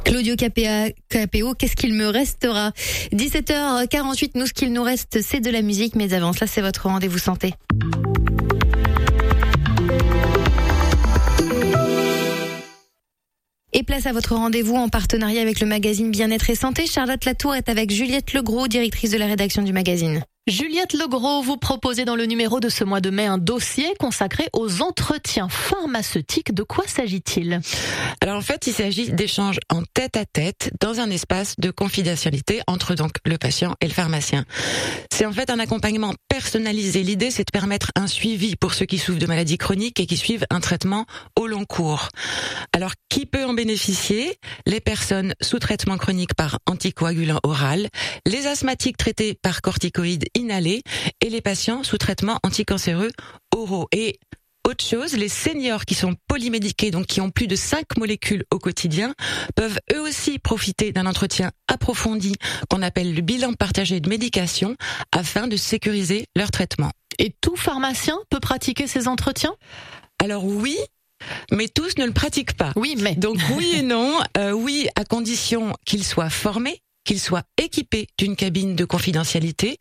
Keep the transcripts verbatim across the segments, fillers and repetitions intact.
Claudio Capéo, qu'est-ce qu'il me restera? dix-sept heures quarante-huit, nous, ce qu'il nous reste, c'est de la musique, mais avant cela, c'est votre rendez-vous santé. Et place à votre rendez-vous en partenariat avec le magazine Bien-être et Santé. Charlotte Latour est avec Juliette Legros, directrice de la rédaction du magazine. Juliette Legros, vous proposez dans le numéro de ce mois de mai un dossier consacré aux entretiens pharmaceutiques. De quoi s'agit-il? Alors en fait, il s'agit d'échanges en tête-à-tête dans un espace de confidentialité entre donc le patient et le pharmacien. C'est en fait un accompagnement personnalisé. L'idée, c'est de permettre un suivi pour ceux qui souffrent de maladies chroniques et qui suivent un traitement au long cours. Alors, qui peut en bénéficier? Les personnes sous traitement chronique par anticoagulant oral, les asthmatiques traités par corticoïdes inhalés et les patients sous traitement anticancéreux oraux. Et autre chose, les seniors qui sont polymédiqués, donc qui ont plus de cinq molécules au quotidien, peuvent eux aussi profiter d'un entretien approfondi qu'on appelle le bilan partagé de médication afin de sécuriser leur traitement. Et tout pharmacien peut pratiquer ces entretiens? Alors oui, mais tous ne le pratiquent pas. Oui, mais... Donc oui et non. Euh, oui, à condition qu'ils soient formés, qu'il soit équipé d'une cabine de confidentialité,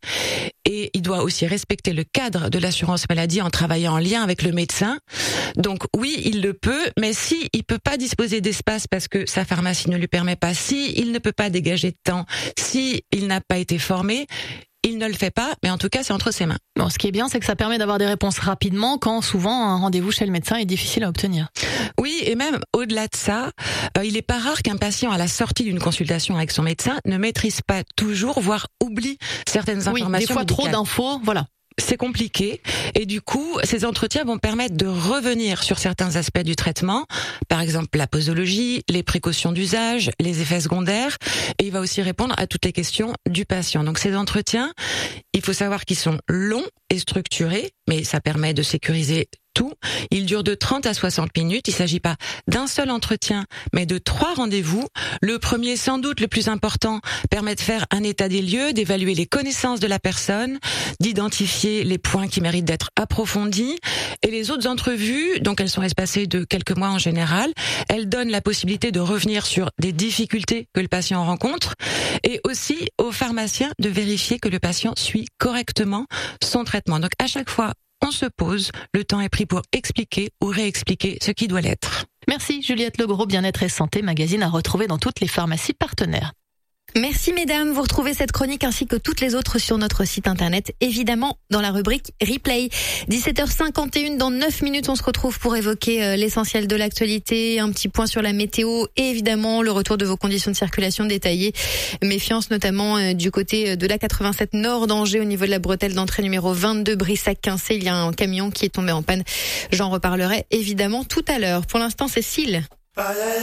et il doit aussi respecter le cadre de l'assurance maladie en travaillant en lien avec le médecin. Donc oui, il le peut, mais si il peut pas disposer d'espace parce que sa pharmacie ne lui permet pas, si il ne peut pas dégager de temps, si il n'a pas été formé, il ne le fait pas, mais en tout cas, c'est entre ses mains. Bon, ce qui est bien, c'est que ça permet d'avoir des réponses rapidement quand souvent un rendez-vous chez le médecin est difficile à obtenir. Oui, et même au-delà de ça, euh, il n'est pas rare qu'un patient à la sortie d'une consultation avec son médecin ne maîtrise pas toujours, voire oublie certaines informations. Oui, des fois médicales. Trop d'infos, voilà. C'est compliqué et du coup, ces entretiens vont permettre de revenir sur certains aspects du traitement, par exemple la posologie, les précautions d'usage, les effets secondaires, et il va aussi répondre à toutes les questions du patient. Donc ces entretiens, il faut savoir qu'ils sont longs et structurés, mais ça permet de sécuriser tout. Il dure de trente à soixante minutes. Il ne s'agit pas d'un seul entretien, mais de trois rendez-vous. Le premier, sans doute le plus important, permet de faire un état des lieux, d'évaluer les connaissances de la personne, d'identifier les points qui méritent d'être approfondis. Et les autres entrevues, donc elles sont espacées de quelques mois en général, elles donnent la possibilité de revenir sur des difficultés que le patient rencontre et aussi aux pharmaciens de vérifier que le patient suit correctement son traitement. Donc à chaque fois, on se pose, le temps est pris pour expliquer ou réexpliquer ce qui doit l'être. Merci Juliette Legros, Bien-être et Santé, magazine à retrouver dans toutes les pharmacies partenaires. Merci mesdames, vous retrouvez cette chronique ainsi que toutes les autres sur notre site internet, évidemment dans la rubrique Replay. dix-sept heures cinquante et une, dans neuf minutes on se retrouve pour évoquer l'essentiel de l'actualité, un petit point sur la météo et évidemment le retour de vos conditions de circulation détaillées. Méfiance notamment du côté de l'A quatre-vingt-sept Nord d'Angers au niveau de la bretelle d'entrée numéro vingt-deux Brissac-Quincé. Il y a un camion qui est tombé en panne, j'en reparlerai évidemment tout à l'heure. Pour l'instant c'est Cyle.